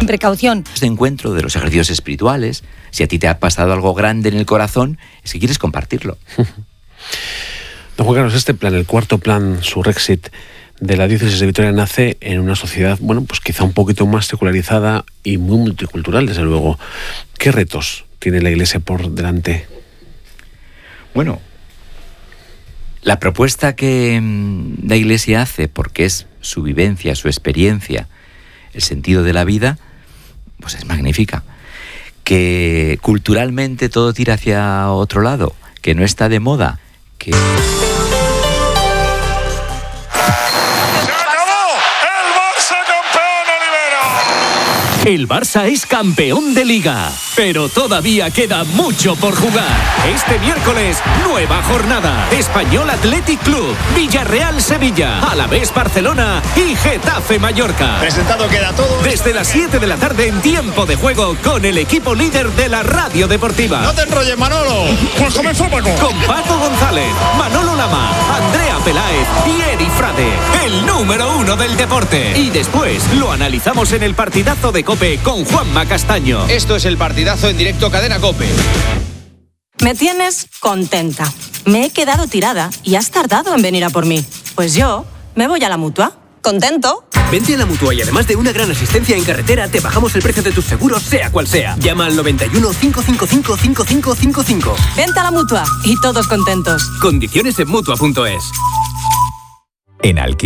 con precaución. Este encuentro de los ejercicios espirituales, si a ti te ha pasado algo grande en el corazón, es que quieres compartirlo. Don Juan Carlos, este plan, el cuarto plan Surrexit de la diócesis de Vitoria, nace en una sociedad, bueno, pues quizá un poquito más secularizada y muy multicultural, desde luego. ¿Qué retos tiene la Iglesia por delante? Bueno, la propuesta que la Iglesia hace, porque es su vivencia, su experiencia, el sentido de la vida, pues es magnífica. Que culturalmente todo tira hacia otro lado, que no está de moda, que... El Barça es campeón de Liga, pero todavía queda mucho por jugar. Este miércoles, nueva jornada. Español Athletic Club, Villarreal Sevilla, Alavés Barcelona y Getafe Mallorca. Presentado queda todo. Desde las 7 de la tarde en tiempo de juego con el equipo líder de la radio deportiva. No te enrolles, Manolo. Pues comenzó Paco. Con Paco González, Manolo Lama, Andrea Peláez y Eri Frade, el número 1 del deporte. Y después lo analizamos en el partidazo de COPE con Juanma Castaño. Esto es el partidazo en directo Cadena COPE. Me tienes contenta. Me he quedado tirada y has tardado en venir a por mí. Pues yo me voy a la Mutua. ¿Contento? Vente a la Mutua y además de una gran asistencia en carretera, te bajamos el precio de tus seguros, sea cual sea. Llama al 91 555 5555. Vente a la Mutua y todos contentos. Condiciones en Mutua.es. En Alquiler